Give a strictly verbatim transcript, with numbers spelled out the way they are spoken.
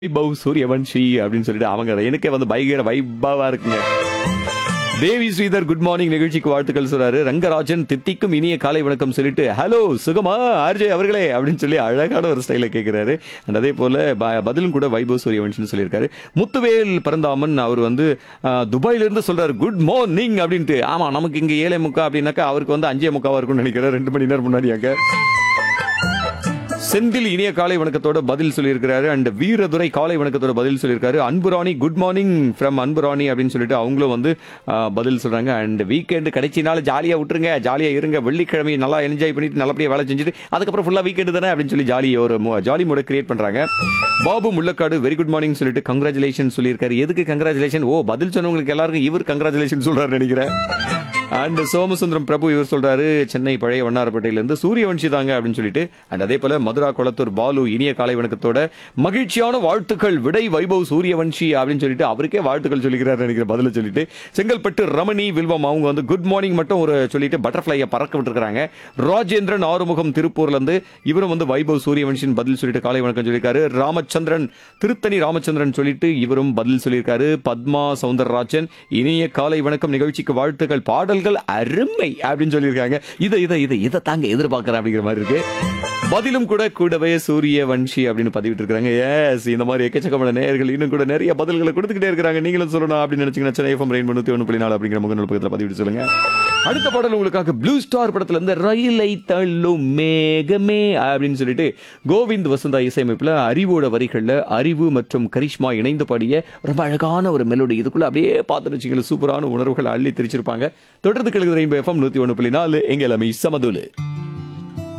வைபவ் சூரியவன்ஷி அப்படின்னு சொல்லிட்டு அவங்க எனக்கே வந்து பயங்கர வைபவா இருக்குங்க. தேவி ஸ்ரீதர் குட் மார்னிங் நிகழ்ச்சிக்கு வாழ்த்துக்கள் சொல்றாரு. ரங்கராஜன் தித்திக்கும் இனிய காலை வணக்கம் சொல்லிட்டு ஹலோ சுகமா ஆர்ஜே அவர்களே அப்படின்னு சொல்லி அழகான ஒரு ஸ்டைல கேட்கிறாரு. அண்ட் அதே போல ப- பதிலும் கூட வைபவ் சூரியவன்ஷின்னு சொல்லியிருக்காரு. முத்துவேல் பரந்தாமன் அவர் வந்து அஹ், துபாயில இருந்து சொல்றாரு குட் மார்னிங் அப்படின்ட்டு. ஆமா நமக்கு இங்க ஏழை முக்கா அப்படின்னாக்கா அவருக்கு வந்து அஞ்சே முக்காவா இருக்கும்னு நினைக்கிறேன். ரெண்டு மணி நேரம் முன்னாடி அங்க செந்தில் இனிய காலை வணக்கத்தோட பதில் சொல்லியிருக்காரு. அண்ட் வீரதுரை காலை வணக்கத்தோட பதில் சொல்லியிருக்காரு. Anburani good morning from Anburani அப்படின்னு சொல்லிட்டு அவங்களும் வந்து ஆ, பதில் சொல்றாங்க. அண்ட் வீக்கெண்டு கடைசி நாள் ஜாலியா விட்டுருங்க, ஜாலியா இருங்க, வெள்ளிக்கிழமை நல்லா என்ஜாய் பண்ணிட்டு நல்லபடியா வேலை செஞ்சுட்டு அதுக்கப்புறம் ஃபுல்லா வீக்கெண்டு தானே அப்படின்னு சொல்லி ஜாலி ஒரு ஜாலி மூட கிரியேட் பண்றாங்க. Babu Mullakkadu very good morning சொல்லிட்டு கங்க்ராச்சுலேஷன் சொல்லியிருக்காரு. எதுக்கு கங்க்ராச்சுலேஷன்? ஓ பதில் சொன்னவங்களுக்கு எல்லாருக்கும் இவர் கங்க்ராச்சுலேஷன் சொல்றாரு நினைக்கிறேன். அண்ட் சோமசுந்தரம் பிரபு இவர் சொல்றாரு சென்னை பழைய வண்ணாரப்பேட்டையிலிருந்து சூரியவன்ஷி தாங்க அப்படின்னு சொல்லிட்டு. அண்ட் அதே போல மதுரா குளத்தூர் பாலு இனிய காலை வணக்கத்தோட மகிழ்ச்சியான வாழ்த்துக்கள் விடை வைபவ் சூரியவன்ஷி அப்படின்னு சொல்லிட்டு அவருக்கே வாழ்த்துக்கள் சொல்லிக்கிறாரு நினைக்கிற பதில சொல்லிட்டு. செங்கல்பட்டு ரமணி வில்வம் அவங்க வந்து குட் மார்னிங் மட்டும் ஒரு சொல்லிட்டு பட்டர்ஃபிளையை பறக்க விட்டுருக்காங்க. ராஜேந்திரன் ஆறுமுகம் திருப்பூர்ல இருந்து இவரும் வந்து வைபவ் சூரியவன்ஷின் பதில் சொல்லிட்டு காலை வணக்கம் சொல்லியிருக்காரு. ராமச்சந்திரன் திருத்தணி ராமச்சந்திரன் சொல்லிட்டு இவரும் பதில் சொல்லியிருக்காரு. பத்மா சவுந்தரராஜன் இனிய காலை வணக்கம் நிகழ்ச்சிக்கு வாழ்த்துக்கள் பாடல் அருமை அப்படின்னு சொல்லியிருக்காங்க. இதை இதை இதை இதை தாங்க எதிர்பார்க்கிறேன் அப்படிங்கிற மாதிரி இருக்கு. பதிலும் கூட கூடவே சூரியவன்ஷி அப்படின்னு பதிவிட்டு இருக்காங்க. எஸ் இந்த மாதிரி எக்கச்சக்கமான நேயர்கள் இன்னும் கூட நிறைய பதில்களை கொடுத்துக்கிட்டே இருக்காங்க. நீங்களும் சொல்லணும் அப்படின்னு நினைச்சீங்கன்னா சென்னை எஃப்எம் ரெயின் தொண்ணூத்தி ஒன்று புள்ளி நாலு அப்படிங்கிற முகநூல் பக்கத்தில் பதிவிட்டு சொல்லுங்க. அடுத்த பாடல் உங்களுக்காக ப்ளூ ஸ்டார் படத்துல இருந்து ரயிலை தள்ளும் மேகமே அப்படின்னு சொல்லிட்டு கோவிந்த் வசந்தா இசையமைப்புல அறிவோட வரிகள்ல அறிவு மற்றும் கரிஷ்மா இணைந்து பாடிய ரொம்ப அழகான ஒரு மெலோடி. இதுக்குள்ள அப்படியே பார்த்துட்டு வச்சுக்கல சூப்பரான உணர்வுகள் அள்ளி திரிச்சிருப்பாங்க. தொடர்ந்து கிழக்கு ரெயின்போ எஃப்எம் நூத்தி ஒன்று புள்ளி நாலு எங்க எல்லாமே சமதுலு.